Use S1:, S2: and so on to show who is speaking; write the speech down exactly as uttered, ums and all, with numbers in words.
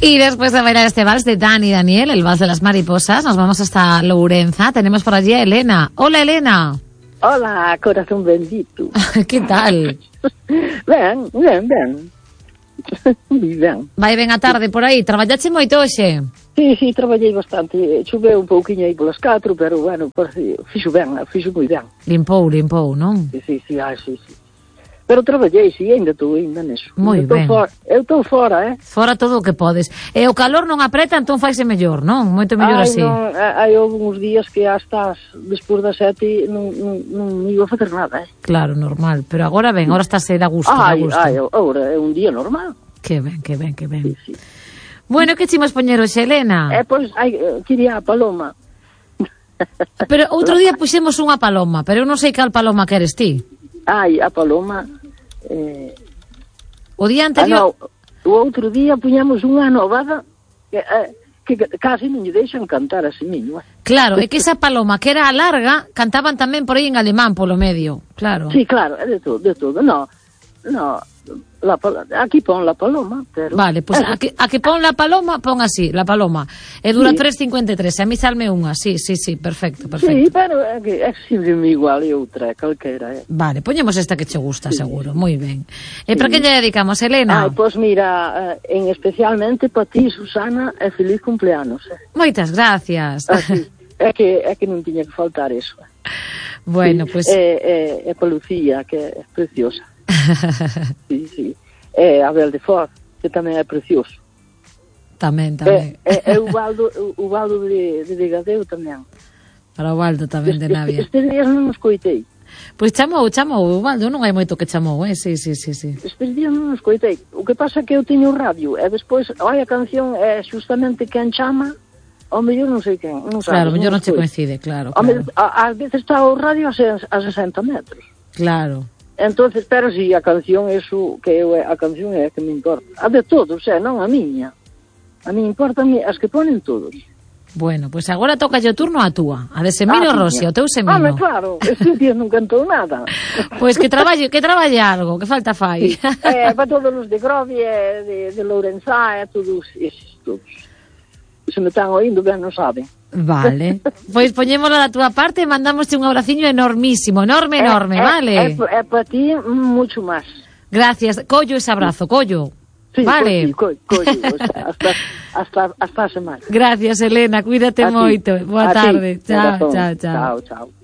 S1: Y después de bailar este vals de Dani y Daniel, el vals de las mariposas, nos vamos hasta Lourenza. Tenemos por allí a Elena. Hola, Elena.
S2: Hola, corazón bendito.
S1: ¿Qué tal?
S2: Ben, ben, ben. Ben.
S1: Vai ben a tarde por aí. Traballache moito hoxe?
S2: Sí, sí, traballei bastante. Choveu un pouquiño aí polas catro, pero, bueno, parece, fixo ben, fixo moi ben.
S1: Limpou, limpou, non?
S2: Sí, sí, sí, ah, sí, sí. Pero traballei, sí, ainda estou ainda neso.
S1: Moi ben.
S2: For, eu estou fora, eh?
S1: Fora todo o que podes. E o calor non apreta, entón faise mellor, non? Moito mellor
S2: Ai,
S1: así.
S2: Non, hai uns días que hasta despois das sete non, non, non iba a facer nada, eh?
S1: Claro, normal. Pero agora ben, agora estás a ir a gusto, a
S2: Ai,
S1: gusto.
S2: ai, agora é un día normal.
S1: Que ben, que ben, que ben.
S2: Sí, sí.
S1: Bueno, que chimos poñer hoxe, Elena?
S2: Eh, pois, ai, quería a paloma.
S1: Pero outro día puxemos unha paloma, pero eu non sei cal paloma que eres ti.
S2: Ai, a paloma... Eh...
S1: O día
S2: Ah,
S1: anterior...
S2: no, o outro día puñamos unha novada que, eh, que casi non lle deixan cantar a semiño. Eh.
S1: Claro, é que esa paloma que era a larga, cantaban tamén por aí en alemán polo medio, claro.
S2: Sí, claro, é de todo, de todo. No, no, la, aquí pon la paloma, pero...
S1: Vale, pois pues, a, que, a que pon la paloma, pon así, la paloma. E dura
S2: sí.
S1: tres cincuenta e tres, a mí salme unha, sí, sí, sí, perfecto, perfecto.
S2: Sí, pero é que é sempre igual e outra, calquera. Eh.
S1: Vale, poñemos esta que che gusta,
S2: sí.
S1: seguro, moi ben. E
S2: sí.
S1: para que lle dedicamos, Elena?
S2: Ai, pois pues mira, en especialmente para ti, Susana, e feliz cumpleanos. Eh.
S1: Moitas gracias.
S2: Ah, sí. É que, é que non tiña que faltar eso. Eh.
S1: Bueno, pois...
S2: Pues... É, é, é para Lucía, que é preciosa. Sí, sí. É Abel de Foz, que tamén é precioso.
S1: Tamén, tamén.
S2: É, é, é o Valdo, o Valdo de, de Vegadeo tamén.
S1: Para o Valdo tamén de Navia.
S2: Estes días non os coitei.
S1: Pois chamou, chamou o Valdo, non hai moito que chamou, eh? Sí, sí, sí, sí.
S2: Estes días non os coitei. O que pasa é que eu teño o radio, e despois, oi, a canción é justamente quen chama, ao mellor non sei quen. Non
S1: claro, ao mellor non
S2: che
S1: coincide, claro.
S2: claro. Ás veces está o radio a sesenta metros.
S1: Claro.
S2: Entonces, pero si a canción, eso que eu, a canción é a que me importa. A de todos, é, non a miña. A mí importa as que ponen todos.
S1: Bueno, pois pues agora toca o turno a túa, a de Semino ah, Rossi, o teu Semino.
S2: Ah, claro, estes días non cantou nada.
S1: Pois pues que traballe, que traballe algo, que falta fai.
S2: É, para todos os de Grovia, de, de Lourenzá, e todos eses, todos. Se me están oindo, ben non saben.
S1: Vale, pois poñémoslo da túa parte e mandámoste un abraciño enormísimo, enorme, enorme,
S2: é,
S1: vale?
S2: É, é, é para ti mucho máis.
S1: Gracias, collo ese abrazo, collo.
S2: Sí,
S1: vale.
S2: Collo, collo, o sea, hasta, hasta, hasta a semana.
S1: Gracias, Elena, cuídate
S2: a
S1: moito.
S2: Ti.
S1: Boa
S2: a
S1: tarde.
S2: Ti.
S1: Chao, chao, chao.
S2: Chao, chao.